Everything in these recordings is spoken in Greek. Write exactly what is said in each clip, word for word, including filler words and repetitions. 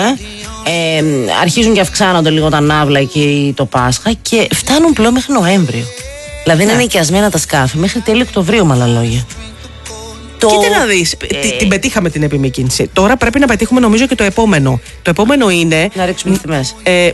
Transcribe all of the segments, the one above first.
Ε, αρχίζουν και αυξάνονται λίγο τα ναύλα και το Πάσχα και φτάνουν πλέον μέχρι Νοέμβριο. Δηλαδή είναι νοικιασμένα τα σκάφη μέχρι τέλη Οκτωβρίου, με άλλα λόγια. Το... Κοίτα να δεις, ε... την πετύχαμε την επιμηκύνηση. Τώρα πρέπει να πετύχουμε νομίζω και το επόμενο. Το επόμενο είναι. Να ρίξουμε τις τιμές. Ε,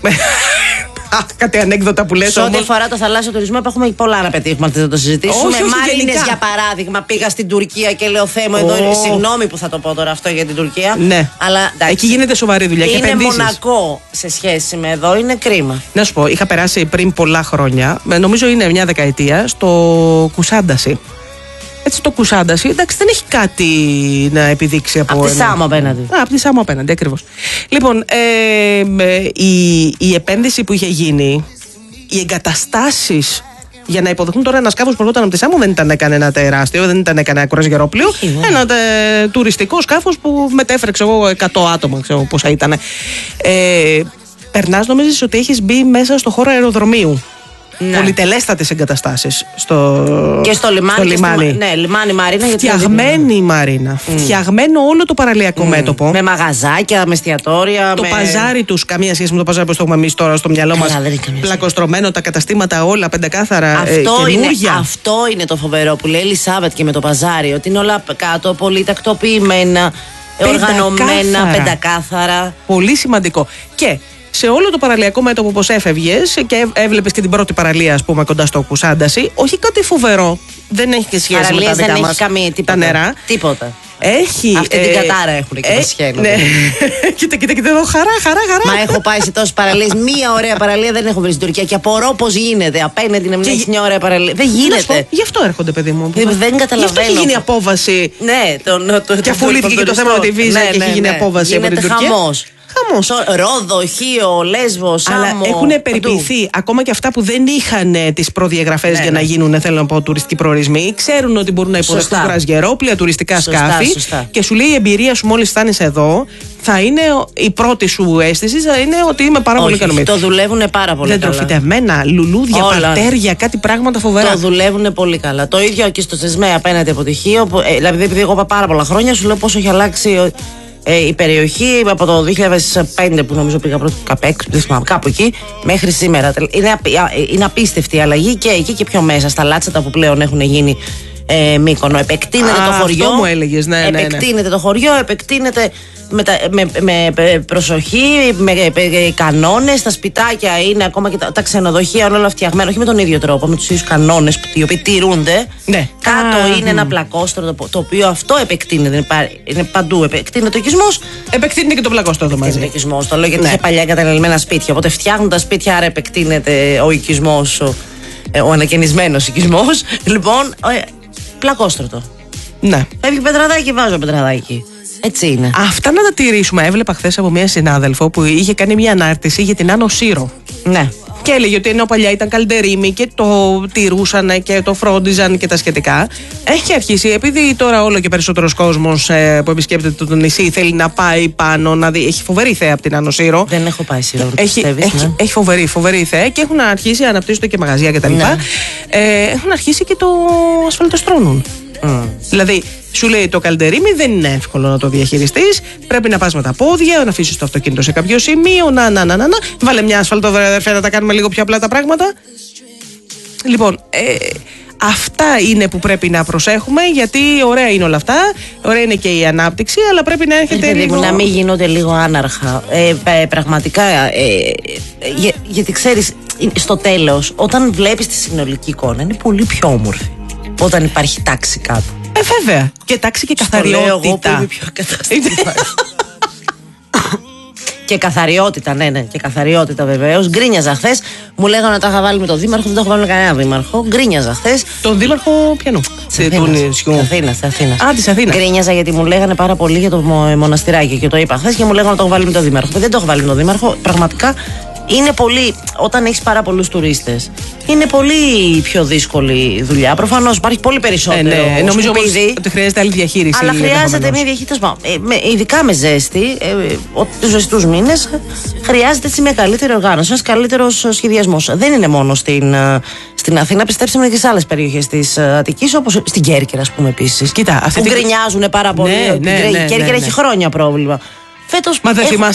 κάτι ανέκδοτα που λες. Σε ό,τι αφορά το θαλάσσιο τουρισμό, έχουμε πολλά να πετύχουμε. Δεν θα το συζητήσουμε. Όχι, όχι, Μαρίνες, για παράδειγμα, πήγα στην Τουρκία και λέω Θεέ μου, εδώ είναι. Συγγνώμη που θα το πω τώρα αυτό για την Τουρκία. Ναι. Αλλά εντάξει, εκεί γίνεται σοβαρή δουλειά. Είναι και επενδύσεις. μονακό σε σχέση με εδώ, είναι κρίμα. Να σου πω, είχα περάσει πριν πολλά χρόνια, νομίζω είναι μια δεκαετία, στο Κουσάνταση. Έτσι το Κουσάνταση, εντάξει, δεν έχει κάτι να επιδείξει από. Από τη Σάμο απέναντι. Α, από τη Σάμο απέναντι, ακριβώς. Λοιπόν, ε, η, η επένδυση που είχε γίνει, οι εγκαταστάσεις για να υποδεχτούν τώρα ένα σκάφος που ερχόταν από τη Σάμο δεν ήταν κανένα τεράστιο, δεν ήταν κανένα κρουαζιερόπλοιο. Ένα ε, τουριστικό σκάφος που μετέφερε, ξέρω εγώ, εκατό άτομα, ξέρω πόσα ήταν. Ε, περνάς, νομίζεις ότι έχεις μπει μέσα στο χώρο αεροδρομίου. Ναι. Πολυτελέστατες εγκαταστάσεις στο, και στο λιμάνι. Στο λιμάνι. Στο, ναι, λιμάνι Μαρίνα. Φτιαγμένη η Μαρίνα. Mm. Φτιαγμένο όλο το παραλιακό mm. μέτωπο. Με μαγαζάκια, με εστιατόρια. Το με... παζάρι τους, καμία σχέση με το παζάρι που το έχουμε εμείς τώρα στο μυαλό μας. Πλακοστρωμένο, τα καταστήματα όλα πεντακάθαρα. Αυτό, ε, είναι, αυτό είναι το φοβερό που λέει η Ελισάβετ και με το παζάρι. Ότι είναι όλα κάτω, πολύ τακτοποιημένα, οργανωμένα, πεντακάθαρα. Πολύ σημαντικό. Και σε όλο το παραλιακό μέτωπο, όπως έφευγες και έβλεπες και την πρώτη παραλία, ας πούμε, κοντά στο Κουσάνταση, όχι κάτι φοβερό. Δεν έχει και σχέση με τα δικά δεν μας έχει καμία, τίποτα, τα νερά. Τίποτα. Έχει. Αυτή ε, την κατάρα έχουν και ε, τα ναι. Κοίτα, κοίτα, κοίτα εδώ. Χαρά, χαρά, χαρά. Μα έχω πάει σε τόσες παραλίες. Μία ωραία παραλία δεν έχω βρει στην Τουρκία. Και απορώ πώς γίνεται. Απέναντι να μην έχει μια ωραία παραλία. Δεν γίνεται. Γι' αυτό έρχονται, παιδί μου. Δεν καταλαβαίνω. Γι' αυτό έχει γίνει απόβαση. Ναι, και αφολήθηκε και το θέμα με τη βίζα και έχει γίνει απόβαση από την Τουρκία. Χαμός. Ρόδο, Χίο, Λέσβο, Σάμο. Αλλά έχουν περιποιηθεί ακόμα και αυτά που δεν είχαν τις προδιαγραφές ναι, για να γίνουν, θέλω να πω, τουριστικοί προορισμοί. Ξέρουν ότι μπορούν να υποδεχτούν κρουαζιερόπλοια, τουριστικά σωστά, σκάφη. Σωστά. Και σου λέει η εμπειρία σου μόλις φτάνεις εδώ, θα είναι η πρώτη σου αίσθηση, θα είναι ότι είμαι πάρα όχι, πολύ ικανοποιημένη. Το δουλεύουν πάρα πολύ καλά. Δεντροφυτευμένα, λουλούδια, όλα. Παρτέρια, κάτι πράγματα φοβερά. Το δουλεύουν πολύ καλά. Το ίδιο και στο Σεσμέ απέναντι από τη Χίο. Ε, δηλαδή, επειδή εγώ είπα πάρα πολλά χρόνια, σου λέω πόσο έχει αλλάξει. Ε, η περιοχή από το δύο χιλιάδες πέντε που νομίζω πήγα πρώτο, δεκαέξι, κάπου εκεί, μέχρι σήμερα. Είναι, απ, είναι απίστευτη η αλλαγή και εκεί και πιο μέσα, στα Λάτσατα που πλέον έχουν γίνει ε, Μύκονο. Επεκτείνεται Α, το χωριό. Αυτό μου έλεγες, ναι, ναι, ναι. Επεκτείνεται το χωριό, επεκτείνεται με, τα, με, με, με προσοχή, με, με κανόνες. Τα σπιτάκια είναι ακόμα και τα, τα ξενοδοχεία όλα φτιαγμένα, όχι με τον ίδιο τρόπο, με τους ίδιους κανόνες οι οποίοι τηρούνται. Ναι. Κάτω Α, είναι ένα πλακόστρο το, το οποίο αυτό επεκτείνεται. Είναι παντού. Επεκτείνεται ο οικισμός. Επεκτείνεται και το πλακόστρο μαζί. Επεκτείνεται ο οικισμός. Το λέω γιατί ναι. είχε παλιά εγκαταλελειμμένα σπίτια. Οπότε φτιάχνουν τα σπίτια, άρα επεκτείνεται ο οικισμός, ο, ο ανακαινισμένος οικισμός. Λοιπόν, πλακόστρωτο. Ναι. Φεύγει πετραδάκι, βάζω πετραδάκι. Έτσι είναι. Αυτά να τα τηρήσουμε. Έβλεπα χθες από μια συνάδελφο που είχε κάνει μια ανάρτηση για την Άνω Σύρο. Ναι. Και έλεγε ότι ενώ παλιά ήταν καλντερίμι και το τηρούσαν και το φρόντιζαν και τα σχετικά. Έχει αρχίσει, επειδή τώρα όλο και περισσότερος κόσμος ε, που επισκέπτεται το νησί θέλει να πάει πάνω, να δει. Έχει φοβερή θέα από την Άνω Σύρο. Δεν έχω πάει Σύρο. Έχει, πιστεύεις, έχει, ναι. έχει φοβερή, φοβερή θέα και έχουν αρχίσει, αναπτύσσονται και μαγαζιά κτλ. Ναι. Ε, έχουν αρχίσει και το ασφαλτοστρώνουν. Mm. Δηλαδή, σου λέει το καλντερίμι δεν είναι εύκολο να το διαχειριστείς. Πρέπει να πας με τα πόδια, να αφήσεις το αυτοκίνητο σε κάποιο σημείο. Να, να, να, να, να. Βάλε μια ασφαλτό, αδερφέ, να τα κάνουμε λίγο πιο απλά τα πράγματα. Λοιπόν, ε, αυτά είναι που πρέπει να προσέχουμε, γιατί ωραία είναι όλα αυτά. Ωραία είναι και η ανάπτυξη, αλλά πρέπει να έρχεται. Ε, λίγο... Να μην γίνονται λίγο άναρχα. Ε, ε, πραγματικά. Ε, ε, για, γιατί ξέρεις, στο τέλος, όταν βλέπεις τη συνολική εικόνα, είναι πολύ πιο όμορφη. Όταν υπάρχει τάξη κάτω. Ε, βέβαια. Και τάξη και καθαριότητα. Στο λέω εγώ που είμαι πιο καταστήμα. Και καθαριότητα, ναι, ναι. Και καθαριότητα βεβαίως. Γκρίνιαζα χθες. Μου λέγανε να τα είχα βάλει με τον Δήμαρχο. Δεν το έχω βάλει με κανένα Δήμαρχο. Γκρίνιαζα χθες. Τον Δήμαρχο ποιανού? Της Αθήνας. Α, της Αθήνας. Γκρίνιαζα γιατί μου λέγανε πάρα πολύ για το μοναστηράκι και το είπα χθες και μου λέγανε να το έχω βάλει με τον Δήμαρχο. Δεν το έχω βάλει με τον Δήμαρχο. Πραγματικά. Είναι πολύ, όταν έχεις πάρα πολλούς τουρίστες, είναι πολύ πιο δύσκολη δουλειά. Προφανώς υπάρχει πολύ περισσότερο. Ε, ναι, νομίζω ότι χρειάζεται άλλη διαχείριση. Αλλά χρειάζεται μια διαχείριση. Ε, με, ειδικά με ζέστη, ε, τους ζεστούς μήνες, χρειάζεται έτσι μια καλύτερη οργάνωση, ένας καλύτερος σχεδιασμός. Δεν είναι μόνο στην, στην Αθήνα, πιστέψτε με και σε άλλες περιοχές της Αττικής, όπως στην Κέρκυρα, ας πούμε επίσης. Κοίτα, αυτή που την... γκρινιάζουν πάρα πολύ. Ναι, ναι, ναι, η Κέρκυρα ναι, ναι, έχει χρόνια πρόβλημα. Φέτος Μα δεν έχω... θυμάσαι